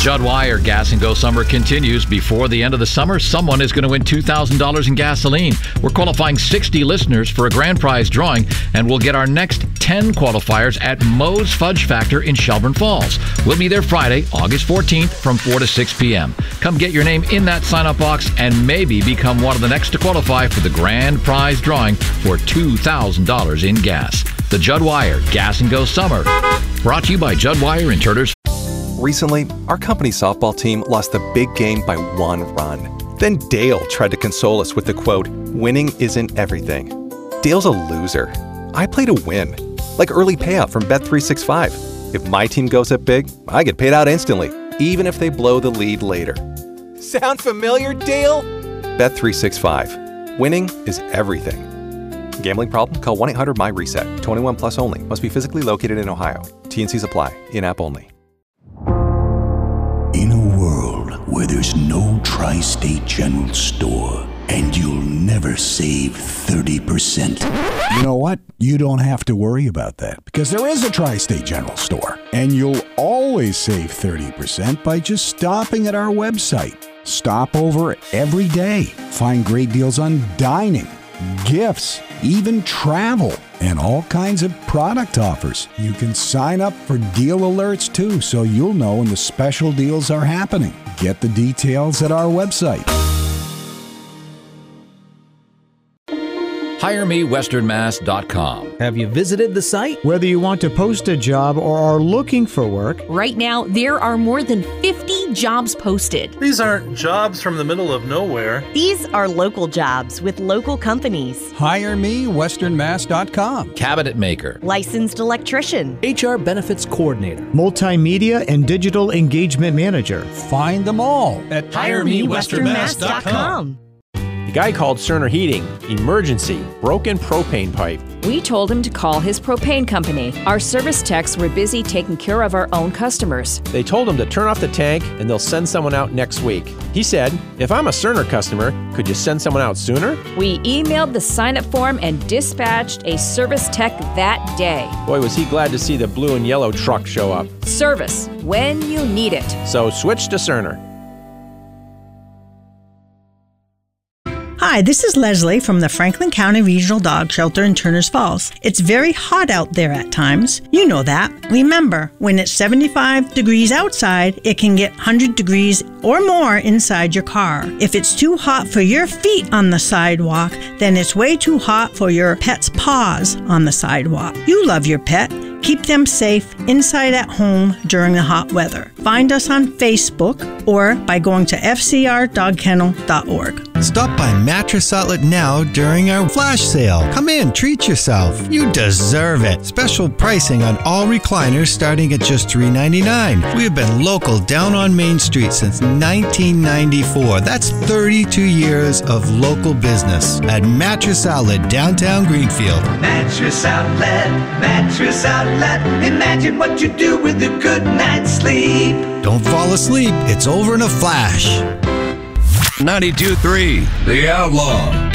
Judd Wire Gas and Go Summer continues. Before the end of the summer, someone is going to win $2,000 in gasoline. We're qualifying 60 listeners for a grand prize drawing, and we'll get our next 10 qualifiers at Moe's Fudge Factor in Shelburne Falls. We'll be there Friday, August 14th from 4 to 6 p.m. Come get your name in that sign-up box and maybe become one of the next to qualify for the grand prize drawing for $2,000 in gas. The Judd Wire Gas and Go Summer. Brought to you by Judd Wire and Turners. Recently, our company softball team lost the big game by 1 run. Then Dale tried to console us with the quote, "Winning isn't everything." Dale's a loser. I play to win, like early payout from Bet365. If my team goes up big, I get paid out instantly, even if they blow the lead later. Sound familiar, Dale? Bet365. Winning is everything. Gambling problem? Call 1-800-MY-RESET. 21 plus only. Must be physically located in Ohio. T&Cs apply. In-app only. In a world where there's no Tri-State General Store and you'll never save 30%. You know what? You don't have to worry about that because there is a Tri-State General Store. And you'll always save 30% by just stopping at our website. Stop over every day. Find great deals on dining, gifts, even travel, and all kinds of product offers. You can sign up for deal alerts too, so you'll know when the special deals are happening. Get the details at our website. HireMeWesternMass.com. Have you visited the site? Whether you want to post a job or are looking for work, right now there are more than 50 jobs posted. These aren't jobs from the middle of nowhere. These are local jobs with local companies. HireMeWesternMass.com. Cabinet maker. Licensed electrician. HR benefits coordinator. Multimedia and digital engagement manager. Find them all at HireMeWesternMass.com. The guy called Cerner Heating. Emergency. Broken propane pipe. We told him to call his propane company. Our service techs were busy taking care of our own customers. They told him to turn off the tank and they'll send someone out next week. He said, "If I'm a Cerner customer, could you send someone out sooner?" We emailed the sign-up form and dispatched a service tech that day. Boy, was he glad to see the blue and yellow truck show up. Service when you need it. So switch to Cerner. Hi, this is Leslie from the Franklin County Regional Dog Shelter in Turners Falls. It's very hot out there at times. You know that. Remember, when it's 75 degrees outside, it can get 100 degrees or more inside your car. If it's too hot for your feet on the sidewalk, then it's way too hot for your pet's paws on the sidewalk. You love your pet. Keep them safe inside at home during the hot weather. Find us on Facebook or by going to fcrdogkennel.org. Stop by Mattress Outlet now during our flash sale. Come in, treat yourself. You deserve it. Special pricing on all recliners starting at just $3.99. We have been local down on Main Street since 1994. That's 32 years of local business at Mattress Outlet, downtown Greenfield. Mattress Outlet, Mattress Outlet. Imagine what you do with a good night's sleep. Don't fall asleep. It's over in a flash. 92.3 The Outlaw.